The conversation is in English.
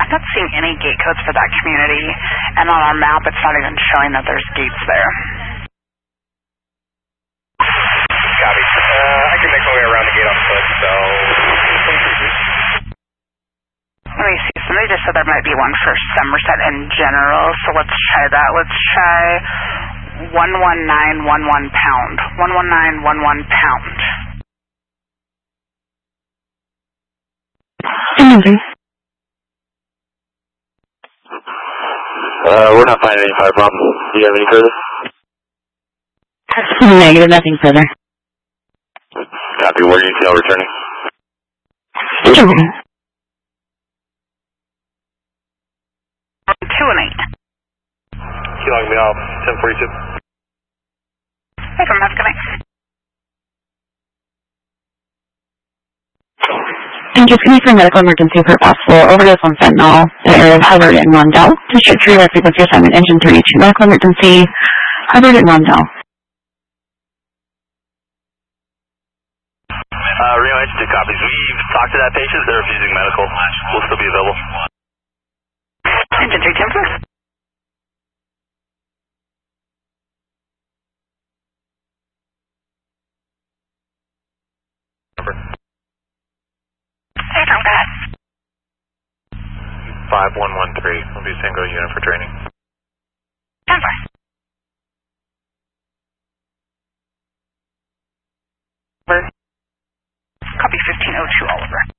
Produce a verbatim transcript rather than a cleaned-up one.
I'm not seeing any gate codes for that community, and on our map it's not even showing that there's gates there. Copy. Uh, I can make my way around the gate on foot, so... Let me see, somebody just said there might be one for Somerset in general, so let's try that. Let's try one one nine one one pound. one one nine one one pound. Mm-hmm. Uh, we're not finding any fire problems. Do you have any further? Negative, nothing further. Copy. Where do you feel returning? Sure. Two and eight. Key logging me off, ten forty-two. Hey, from have a good night. And just give me for medical emergency for possible overdose on fentanyl, the area of Hubbard and Rondell. District three, Rescue with your assignment, engine thirty-two, medical emergency, Hubbard and Rondell. Uh, Reno H two copies. We've talked to that patient. They're refusing medical. We'll still be available. Engine three ten six. Number. Hey, from God. five one one three. We'll be single unit for training. ten four. Copy fifteen oh two, Oliver.